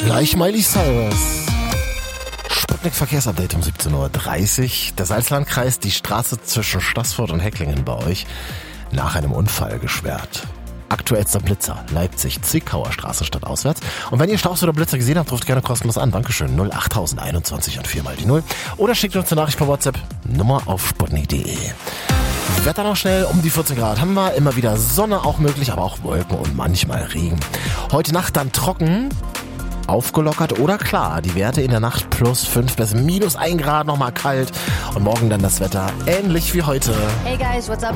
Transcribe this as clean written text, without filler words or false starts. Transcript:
Gleich Miley Cyrus. Sputnik Verkehrsupdate um 17:30 Uhr. Der Salzlandkreis, die Straße zwischen Staßfurt und Hecklingen bei euch nach einem Unfall gesperrt. Aktuellster Blitzer, Leipzig, Zwickauer Straße stadtauswärts. Und wenn ihr Staus oder Blitzer gesehen habt, ruft gerne kostenlos an. Dankeschön. 08021 und 4 mal die 0. Oder schickt uns eine Nachricht per WhatsApp. Nummer auf sputnik.de. Wetter noch schnell, um die 14 Grad haben wir. Immer wieder Sonne auch möglich, aber auch Wolken und manchmal Regen. Heute Nacht dann trocken, aufgelockert oder klar. Die Werte in der Nacht +5 bis -1 Grad, nochmal kalt. Und morgen dann das Wetter ähnlich wie heute. Hey guys, what's up?